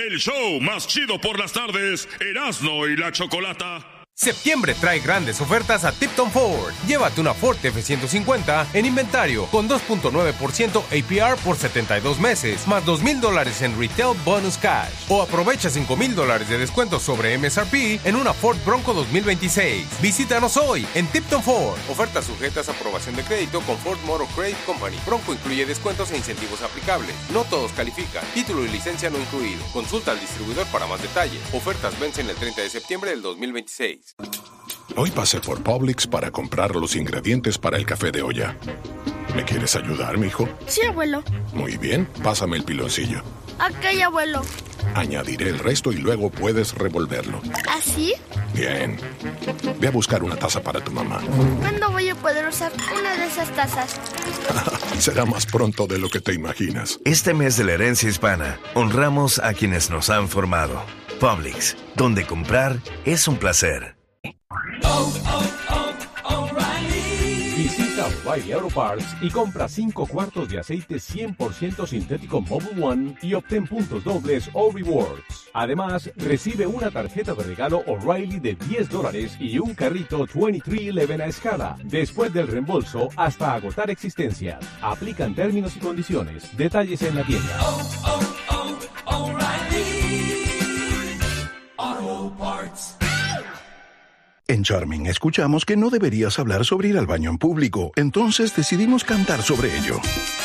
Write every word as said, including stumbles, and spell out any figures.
el show más chido por las tardes, Erasmo y la Chocolata. Septiembre trae grandes ofertas a Tipton Ford. Llévate una Ford F ciento cincuenta en inventario con dos punto nueve por ciento A P R por setenta y dos meses, más dos mil dólares en Retail Bonus Cash. O aprovecha cinco mil dólares de descuento sobre M S R P en una Ford Bronco dos mil veintiséis. Visítanos hoy en Tipton Ford. Ofertas sujetas a aprobación de crédito con Ford Motor Credit Company. Bronco incluye descuentos e incentivos aplicables. No todos califican. Título y licencia no incluido. Consulta al distribuidor para más detalles. Ofertas vencen el treinta de septiembre del dos mil veintiséis. Hoy pasé por Publix para comprar los ingredientes para el café de olla. ¿Me quieres ayudar, mijo? Sí, abuelo. Muy bien, pásame el piloncillo. Ok, abuelo. Añadiré el resto y luego puedes revolverlo. ¿Así? Bien. Ve a buscar una taza para tu mamá. ¿Cuándo voy a poder usar una de esas tazas? Será más pronto de lo que te imaginas. Este mes de la herencia hispana, honramos a quienes nos han formado. Publix, donde comprar es un placer. Oh, oh, oh, O'Reilly. Visita O'Reilly Auto Parts y compra cinco cuartos de aceite cien por ciento sintético Mobil One y obtén puntos dobles o rewards. Además, recibe una tarjeta de regalo O'Reilly de diez dólares y un carrito veintitrés once a escala. Después del reembolso, hasta agotar existencias. Aplican términos y condiciones. Detalles en la tienda. Oh, oh, oh, O'Reilly Auto Parts. En Charming escuchamos que no deberías hablar sobre ir al baño en público, entonces decidimos cantar sobre ello.